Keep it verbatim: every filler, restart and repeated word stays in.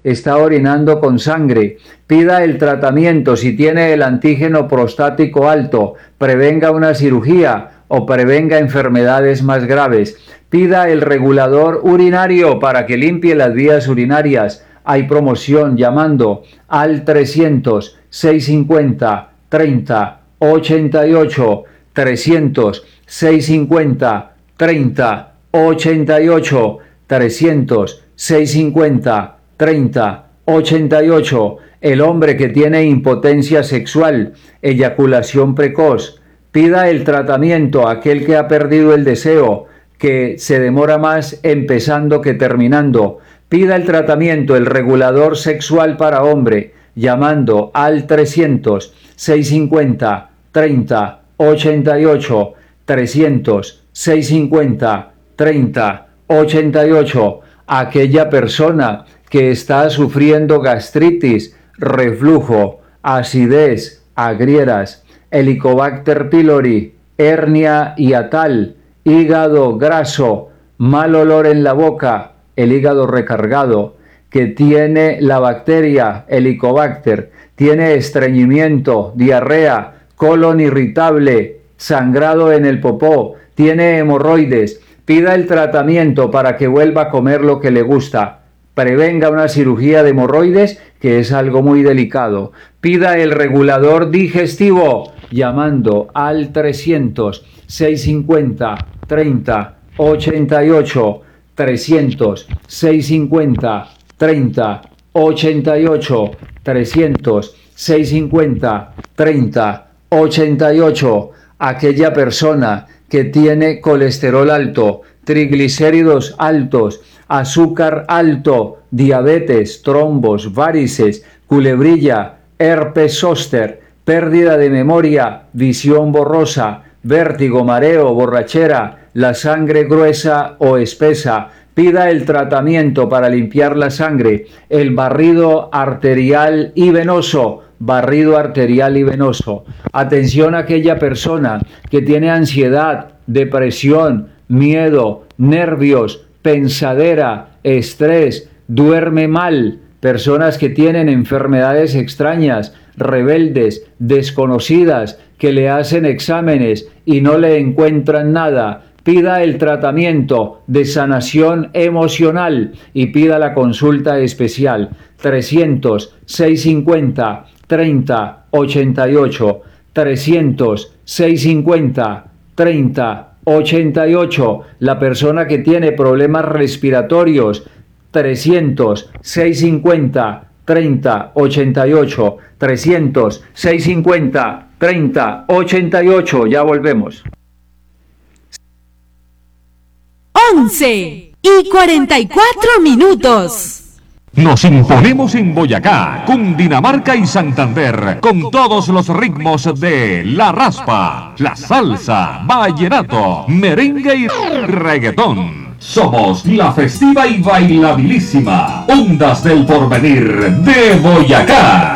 está orinando con sangre. Pida el tratamiento si tiene el antígeno prostático alto, prevenga una cirugía o prevenga enfermedades más graves. Pida el regulador urinario para que limpie las vías urinarias. Hay promoción llamando al trescientos, seiscientos cincuenta, treinta, ochenta y ocho, trescientos, seiscientos cincuenta, treinta, ochenta y ocho, trescientos, seiscientos cincuenta, treinta, ochenta y ocho. El hombre que tiene impotencia sexual, eyaculación precoz, pida el tratamiento. Aquel que ha perdido el deseo, que se demora más empezando que terminando, pida el tratamiento, el regulador sexual para hombre, llamando al trescientos, seiscientos cincuenta, treinta, ochenta y ocho, trescientos, seiscientos cincuenta, treinta, ochenta y ocho. Aquella persona que está sufriendo gastritis, reflujo, acidez, agrieras, Helicobacter pylori, hernia hiatal, hígado graso, mal olor en la boca, el hígado recargado, que tiene la bacteria Helicobacter, tiene estreñimiento, diarrea, colon irritable, sangrado en el popó, tiene hemorroides, pida el tratamiento para que vuelva a comer lo que le gusta. Prevenga una cirugía de hemorroides, que es algo muy delicado. Pida el regulador digestivo llamando al trescientos, seiscientos cincuenta, treinta, ochenta y ocho, trescientos, seiscientos cincuenta, treinta, ochenta y ocho, trescientos, seiscientos cincuenta, treinta, ochenta y ocho. Aquella persona que tiene colesterol alto, triglicéridos altos, azúcar alto, diabetes, trombos, varices, culebrilla, herpes zóster, pérdida de memoria, visión borrosa, vértigo, mareo, borrachera, la sangre gruesa o espesa, pida el tratamiento para limpiar la sangre, el barrido arterial y venoso, barrido arterial y venoso. Atención a aquella persona que tiene ansiedad, depresión, miedo, nervios, pensadera, estrés, duerme mal, personas que tienen enfermedades extrañas, rebeldes, desconocidas, que le hacen exámenes y no le encuentran nada. Pida el tratamiento de sanación emocional y pida la consulta especial. trescientos, seiscientos cincuenta, treinta, ochenta y ocho, trescientos, seiscientos cincuenta, treinta, ochenta y ocho. La persona que tiene problemas respiratorios, trescientos, seiscientos cincuenta, treinta, ochenta y ocho, trescientos, seiscientos cincuenta, treinta, ochenta y ocho. Ya volvemos. once y cuarenta y cuatro minutos. Nos imponemos en Boyacá, Cundinamarca y Santander, con todos los ritmos de la raspa, la salsa, vallenato, merengue y reggaetón. Somos la festiva y bailabilísima Ondas del Porvenir de Boyacá.